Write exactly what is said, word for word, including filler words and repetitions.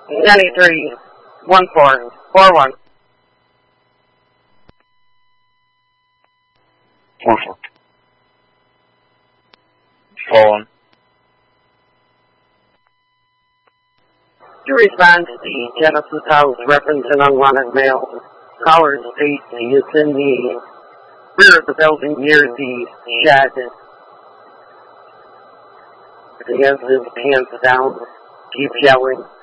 ninety-three, one four, four one. Four four. Four one. To respond to the Genesis House reference an unwanted male, caller states he is in the rear of the building near the shed. He has his pants down, keeps yelling.